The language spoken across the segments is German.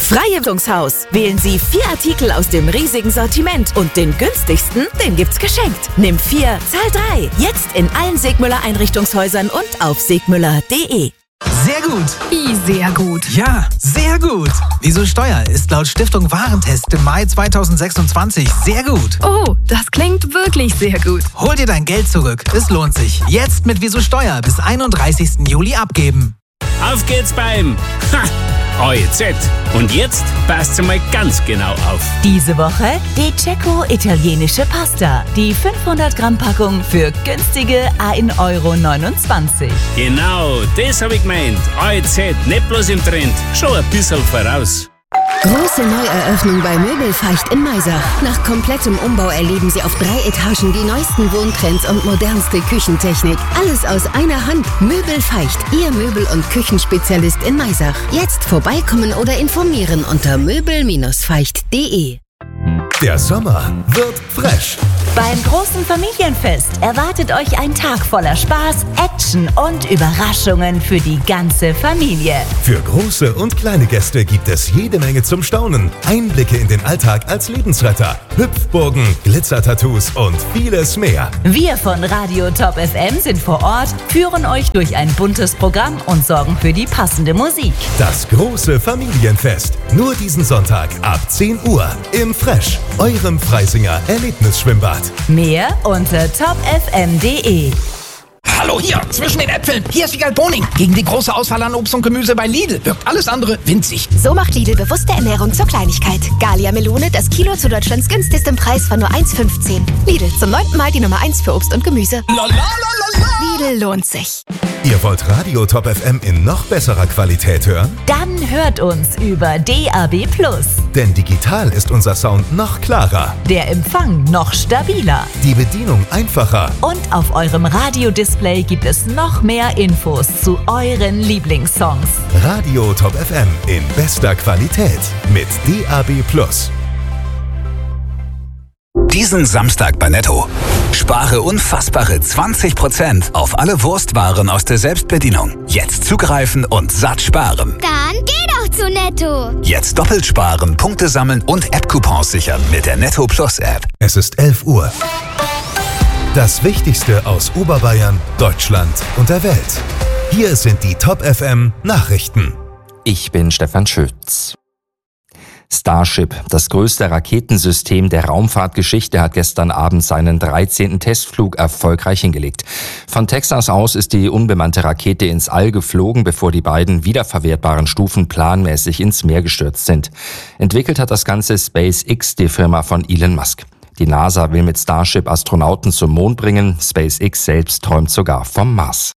Freie Wählen Sie 4 Artikel aus dem riesigen Sortiment und den günstigsten, den gibt's geschenkt. Nimm 4, zahl 3. Jetzt in allen Segmüller Einrichtungshäusern und auf segmüller.de. Sehr gut. Wie sehr gut? Ja, sehr gut. Wieso Steuer ist laut Stiftung Warentest im Mai 2026 sehr gut. Oh, das klingt wirklich sehr gut. Hol dir dein Geld zurück. Es lohnt sich. Jetzt mit Wieso Steuer bis 31. Juli abgeben. Auf geht's beim AEZ. Und jetzt passt mal ganz genau auf. Diese Woche die Cecco italienische Pasta. Die 500 Gramm Packung für günstige 1,29 €. Genau, das hab ich gemeint. AEZ, nicht bloß im Trend, schon ein bisschen voraus. Große Neueröffnung bei Möbelfeicht in Maisach. Nach komplettem Umbau erleben Sie auf 3 Etagen die neuesten Wohntrends und modernste Küchentechnik. Alles aus einer Hand. Möbelfeicht, Ihr Möbel- und Küchenspezialist in Maisach. Jetzt vorbeikommen oder informieren unter möbel-feicht.de. Der Sommer wird fresh. Beim großen Familienfest erwartet euch ein Tag voller Spaß, Action und Überraschungen für die ganze Familie. Für große und kleine Gäste gibt es jede Menge zum Staunen. Einblicke in den Alltag als Lebensretter, Hüpfburgen, Glitzertattoos und vieles mehr. Wir von Radio Top FM sind vor Ort, führen euch durch ein buntes Programm und sorgen für die passende Musik. Das große Familienfest. Nur diesen Sonntag ab 10 Uhr im Fresh, eurem Freisinger Erlebnisschwimmbad. Mehr unter topfm.de. Hallo hier, zwischen den Äpfeln. Hier ist Wiegald Boning. Gegen die große Auswahl an Obst und Gemüse bei Lidl wirkt alles andere winzig. So macht Lidl bewusste Ernährung zur Kleinigkeit. Gallia Melone, das Kilo zu Deutschlands günstigem Preis von nur 1,15. Lidl, zum 9. Mal die Nummer 1 für Obst und Gemüse. Lidl lohnt sich. Ihr wollt Radio Top FM in noch besserer Qualität hören? Dann hört uns über DAB+. Denn digital ist unser Sound noch klarer. Der Empfang noch stabiler. Die Bedienung einfacher. Und auf eurem Radiodisplay gibt es noch mehr Infos zu euren Lieblingssongs. Radio Top FM in bester Qualität mit DAB+. Diesen Samstag bei Netto. Spare unfassbare 20% auf alle Wurstwaren aus der Selbstbedienung. Jetzt zugreifen und satt sparen. Dann geh doch zu Netto. Jetzt doppelt sparen, Punkte sammeln und App-Coupons sichern mit der Netto Plus App. Es ist 11 Uhr. Das Wichtigste aus Oberbayern, Deutschland und der Welt. Hier sind die Top FM Nachrichten. Ich bin Stefan Schütz. Starship, das größte Raketensystem der Raumfahrtgeschichte, hat gestern Abend seinen 13. Testflug erfolgreich hingelegt. Von Texas aus ist die unbemannte Rakete ins All geflogen, bevor die beiden wiederverwertbaren Stufen planmäßig ins Meer gestürzt sind. Entwickelt hat das Ganze SpaceX, die Firma von Elon Musk. Die NASA will mit Starship Astronauten zum Mond bringen. SpaceX selbst träumt sogar vom Mars.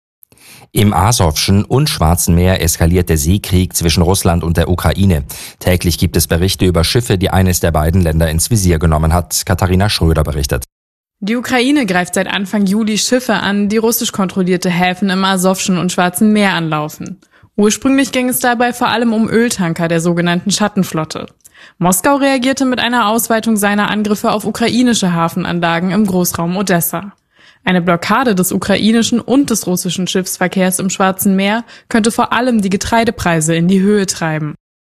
Im Asowschen und Schwarzen Meer eskaliert der Seekrieg zwischen Russland und der Ukraine. Täglich gibt es Berichte über Schiffe, die eines der beiden Länder ins Visier genommen hat. Katharina Schröder berichtet. Die Ukraine greift seit Anfang Juli Schiffe an, die russisch kontrollierte Häfen im Asowschen und Schwarzen Meer anlaufen. Ursprünglich ging es dabei vor allem um Öltanker der sogenannten Schattenflotte. Moskau reagierte mit einer Ausweitung seiner Angriffe auf ukrainische Hafenanlagen im Großraum Odessa. Eine Blockade des ukrainischen und des russischen Schiffsverkehrs im Schwarzen Meer könnte vor allem die Getreidepreise in die Höhe treiben.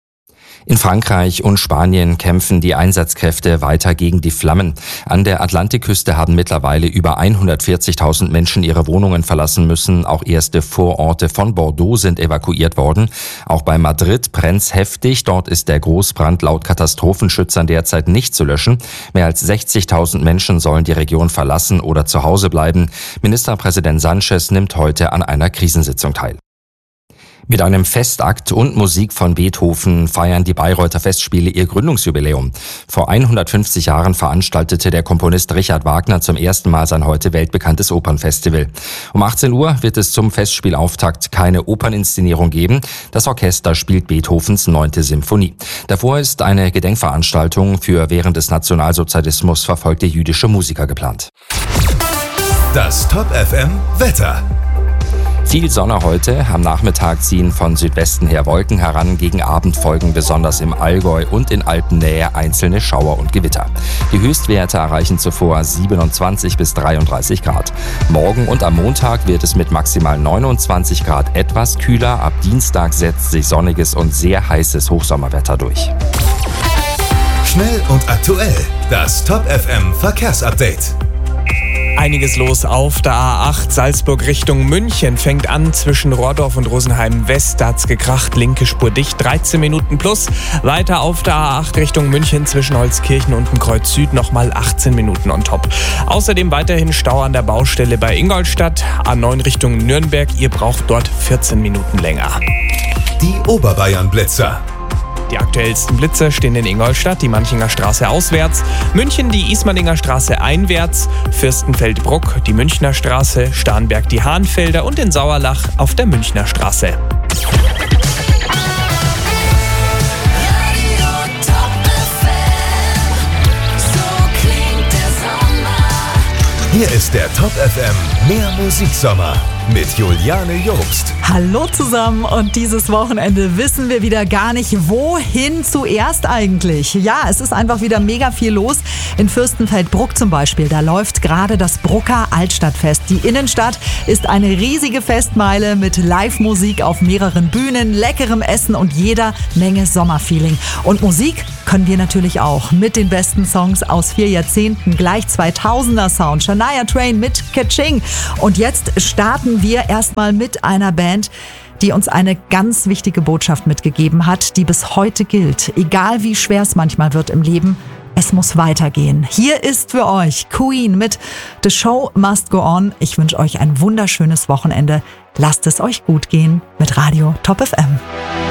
In Frankreich und Spanien kämpfen die Einsatzkräfte weiter gegen die Flammen. An der Atlantikküste haben mittlerweile über 140.000 Menschen ihre Wohnungen verlassen müssen. Auch erste Vororte von Bordeaux sind evakuiert worden. Auch bei Madrid brennt's heftig. Dort ist der Großbrand laut Katastrophenschützern derzeit nicht zu löschen. Mehr als 60.000 Menschen sollen die Region verlassen oder zu Hause bleiben. Ministerpräsident Sánchez nimmt heute an einer Krisensitzung teil. Mit einem Festakt und Musik von Beethoven feiern die Bayreuther Festspiele ihr Gründungsjubiläum. Vor 150 Jahren veranstaltete der Komponist Richard Wagner zum ersten Mal sein heute weltbekanntes Opernfestival. Um 18 Uhr wird es zum Festspielauftakt keine Operninszenierung geben. Das Orchester spielt Beethovens 9. Symphonie. Davor ist eine Gedenkveranstaltung für während des Nationalsozialismus verfolgte jüdische Musiker geplant. Das Top FM Wetter. Viel Sonne heute. Am Nachmittag ziehen von Südwesten her Wolken heran. Gegen Abend folgen besonders im Allgäu und in Alpennähe einzelne Schauer und Gewitter. Die Höchstwerte erreichen zuvor 27 bis 33 Grad. Morgen und am Montag wird es mit maximal 29 Grad etwas kühler. Ab Dienstag setzt sich sonniges und sehr heißes Hochsommerwetter durch. Schnell und aktuell. Das Top FM Verkehrsupdate. Einiges los auf der A8 Salzburg Richtung München. Fängt an zwischen Rohrdorf und Rosenheim West. Da hat's gekracht, linke Spur dicht, 13 Minuten plus. Weiter auf der A8 Richtung München zwischen Holzkirchen und dem Kreuz Süd nochmal 18 Minuten on top. Außerdem weiterhin Stau an der Baustelle bei Ingolstadt. A9 Richtung Nürnberg. Ihr braucht dort 14 Minuten länger. Die Oberbayern-Blitzer. Die aktuellsten Blitzer stehen in Ingolstadt, die Manchinger Straße auswärts, München die Ismaninger Straße einwärts, Fürstenfeldbruck die Münchner Straße, Starnberg die Hahnfelder und in Sauerlach auf der Münchner Straße. Hier ist der Top FM Mehr Musiksommer mit Juliane Jobst. Hallo zusammen und dieses Wochenende wissen wir wieder gar nicht, wohin zuerst eigentlich. Ja, es ist einfach wieder mega viel los. In Fürstenfeldbruck zum Beispiel, da läuft gerade das Brucker Altstadtfest. Die Innenstadt ist eine riesige Festmeile mit Live-Musik auf mehreren Bühnen, leckerem Essen und jeder Menge Sommerfeeling. Und Musik können wir natürlich auch mit den besten Songs aus 4 Jahrzehnten, gleich 2000er Sound, Shania Twain mit Ka-Ching. Und jetzt starten wir erstmal mit einer Band, die uns eine ganz wichtige Botschaft mitgegeben hat, die bis heute gilt. Egal wie schwer es manchmal wird im Leben, es muss weitergehen. Hier ist für euch Queen mit The Show Must Go On. Ich wünsche euch ein wunderschönes Wochenende. Lasst es euch gut gehen mit Radio Top FM.